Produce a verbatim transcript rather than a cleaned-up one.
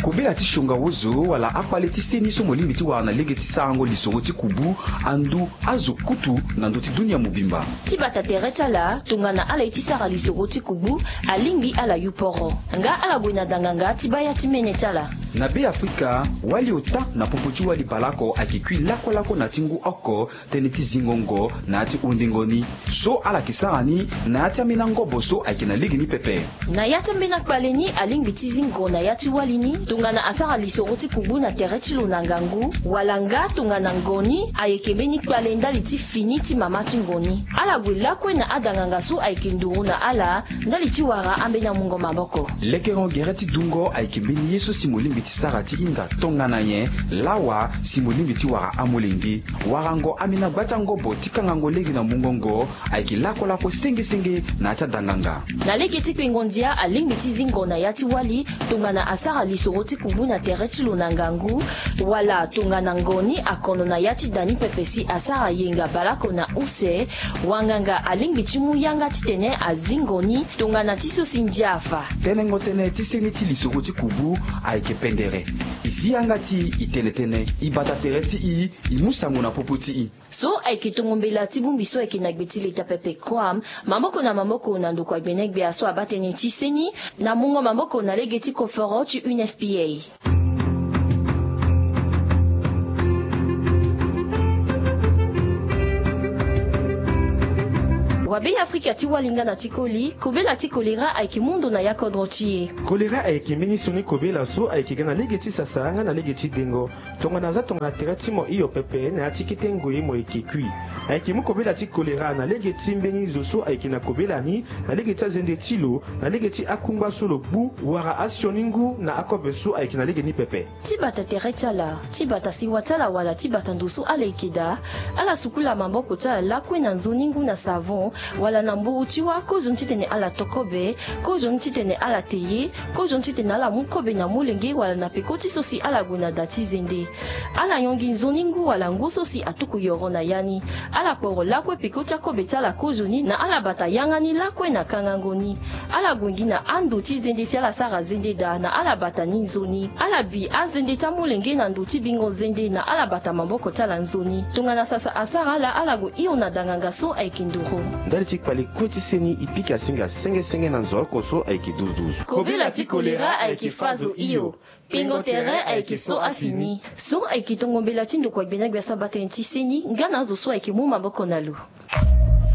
kubela tishonga wozo wala afale tiseni so molimi ti wana lege ti sango lisongo ti kubu andu azu kutu na ndo ti dunia mubimba tibata tereta la tungana ala itisara lisongo ti kubu alingi ala yuporo nga ala gwina danganga tibaya timene tala na be Afrika wali ota na popochi wali balako akikui lako lako na tingu oko teneti zingongo na ati undingoni so ala kisarani na ati amina ngobo so akina ligi ni pepe na yati mbena kbaleni alingi ti zingo na yati walini tungana asara lisongo ti kubu na tereti lo na ngangu wala nga tungana ngoni ayekebeni kbalenda li ti fini ti mama ti ngoni ala gwe lakwe na adanganga so ayekinduru na ala ndali ti wara ambena mungo maboko lekeron gereti dungo ayekebeni yeso simolimbi ti sarati inga tonga na ye lawa simolimbi ti wara amolengi warango amina gbacha ngobo tikangango legi na mungongo ayeki lako lako senge senge na acha danganga na legi ti kwengondia alingi ti zingo na yati wali tongana asara lisongo ti kubu na tereti lo na ngangu wala tongana ngoni akono na yati dani pepesi asara yenga balako na use wanganga alingi ti muyanga ti tene azingoni tongana ti so sindiafa tenengo tene ti seni ti lisongo ti kubu ayeke pendere isi yanga ti itene tene ibata tere ti i imusango na popo ti i so ayeke tongombela ti bungbi so ayeke na gbe ti leta pepe kwam mamboko na mamboko na ndoko agbene gbe aso abatene ti seni na mungo mamboko na lege ti koforo ti U N F P A. Wabe Afrika ti walinga na tikoli kobela ti kolera ayeke mundo na yakodro ti kolera ayeke mbeni soni kobela so ayeke ga na lege ti sasanga na lege ti dengo tongana aza tongana tere ti mo iyo pepe na ya ti kite ngoye mo yeke kui ayeke mu kobela ti kolera na lege ti mbeni zo so ayeke na kobela ni na lege ti azende ti lo na lege ti akungba so lo gbu wara asioni ngu na akobe so ayeke na lege ni pepe ti bata tere ti ala ti bata siwa ti ala wala ti bata ndo so ala yeke da ala sukula mamboko ti ala lakue na nzoni ngu na savon wala na mburu ti wa kozo ti tene ala tokobe kozo ti tene ala teye kozo ti tene ala mukobe na molenge wala na peko ti so si ala gue na da ti zende ala yongi nzoni ngu wala ngu so si atuku yoro na yani ala kporo lakue peko ti akobe ti ala kozo ni na ala bata yanga ni lakue na kangango ni ala gwengi na ando ti zende si ala sara zende da na ala bata ni nzoni ala bi azende ti amolenge na ndo ti bingo zende na ala bata maboko ti ala nzoni tongana sasa asara ala ala gue iyo na danganga so ayeke nduru ndali ti kpali kue ti seni e piki asinga senge-senge na nzoko so ayeke duzu-duzu kobela ti kolera ayeke fazo iyo pingo tere ayeke so afini so ayeke tongombela ti ndoko agbeni agbe aso abatene ti seni nga na azo so ayeke mu maboko na lo.